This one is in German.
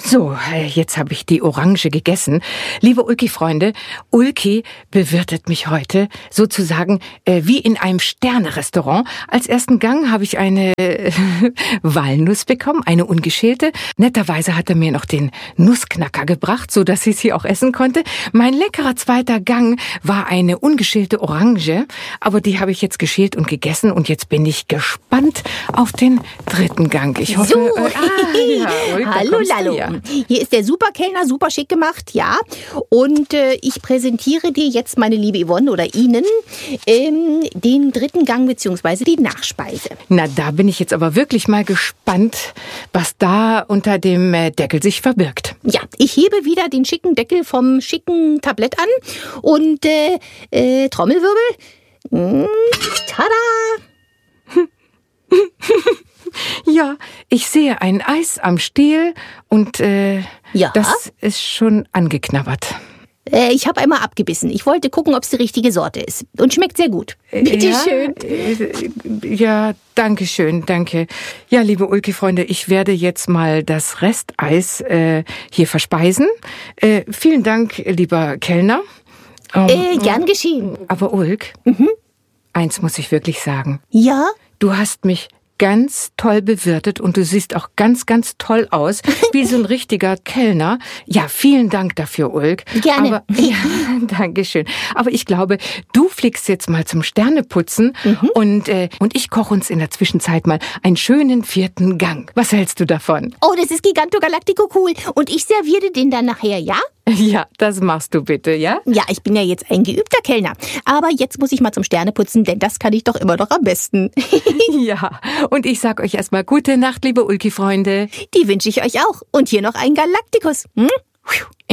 So, jetzt habe ich die Orange gegessen. Liebe Ulki-Freunde, Ulki bewirtet mich heute sozusagen wie in einem Sterne-Restaurant. Als ersten Gang habe ich eine Walnuss bekommen, eine ungeschälte. Netterweise hat er mir noch den Nussknacker gebracht, so dass ich sie auch essen konnte. Mein leckerer zweiter Gang war eine ungeschälte Orange, aber die habe ich jetzt geschält und gegessen und jetzt bin ich gespannt auf den dritten Gang. Ich hoffe, So, Ulk, hallo Lallo. ja. Hier ist der Superkellner, super schick gemacht, ja. Und ich präsentiere dir jetzt, meine liebe Yvonne, oder Ihnen, den dritten Gang bzw. die Nachspeise. Na, da bin ich jetzt aber wirklich mal gespannt, was da unter dem Deckel sich verbirgt. Ja, ich hebe wieder den schicken Deckel vom schicken Tablett an und Trommelwirbel. Tada! Ja, ich sehe ein Eis am Stiel und Ja? das ist schon angeknabbert. Ich habe einmal abgebissen. Ich wollte gucken, ob es die richtige Sorte ist. Und schmeckt sehr gut. Bitte schön. Ja, danke schön, danke. Ja, liebe Ulki-Freunde, ich werde jetzt mal das Resteis hier verspeisen. Vielen Dank, lieber Kellner. Gern geschehen. Aber Ulk, eins muss ich wirklich sagen. Ja? Du hast mich ganz toll bewirtet und du siehst auch ganz, ganz toll aus, wie so ein richtiger Kellner. Ja, vielen Dank dafür, Ulk. Gerne. Aber, ja, danke schön. Aber ich glaube, du fliegst jetzt mal zum Sterneputzen und ich koche uns in der Zwischenzeit mal einen schönen vierten Gang. Was hältst du davon? Oh, das ist Giganto Galactico cool. Und ich serviere den dann nachher, ja? Ja, das machst du bitte, ja? Ja, ich bin ja jetzt ein geübter Kellner. Aber jetzt muss ich mal zum Sterneputzen, denn das kann ich doch immer noch am besten. Ja, und ich sag euch erstmal gute Nacht, liebe Ulki-Freunde. Die wünsche ich euch auch. Und hier noch ein Galacticus.